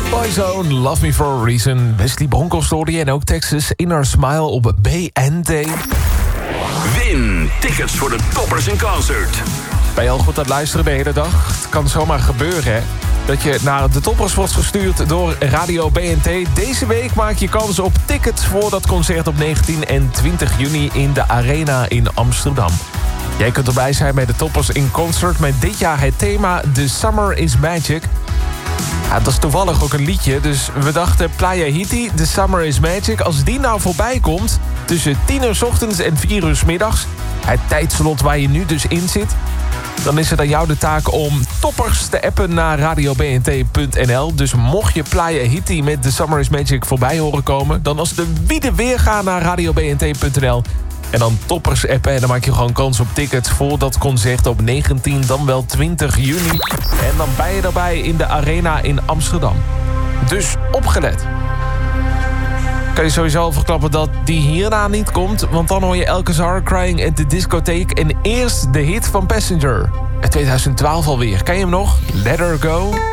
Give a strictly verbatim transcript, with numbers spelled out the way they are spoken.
Boyzone, Love Me For A Reason. Wesley Bronkhorst hoorde je en ook Texas Inner Smile op B N T. Win tickets voor de Toppers in Concert. Ben je al goed aan het luisteren de hele dag? Het kan zomaar gebeuren, hè? Dat je naar de Toppers wordt gestuurd door Radio B N T. Deze week maak je kans op tickets voor dat concert op negentien en twintig juni in de Arena in Amsterdam. Jij kunt erbij zijn bij de Toppers in Concert met dit jaar het thema The Summer Is Magic. Ja, dat is toevallig ook een liedje, dus we dachten Playa Hiti, The Summer Is Magic. Als die nou voorbij komt tussen tien uur 's ochtends en vier uur 's middags... het tijdslot waar je nu dus in zit... dan is het aan jou de taak om Toppers te appen naar radio b n t punt n l. Dus mocht je Playa Hiti met The Summer Is Magic voorbij horen komen... dan als de wiede weer gaan naar radio b n t punt n l... en dan Toppers appen en dan maak je gewoon kans op tickets... voor dat concert op negentien, dan wel twintig juni. En dan ben je erbij in de Arena in Amsterdam. Dus opgelet. Kan je sowieso al verklappen dat die hierna niet komt... want dan hoor je Alcazar, Crying at the Discotheque... en eerst de hit van Passenger. Uit tweeduizend twaalf alweer. Ken je hem nog? Let Her Go...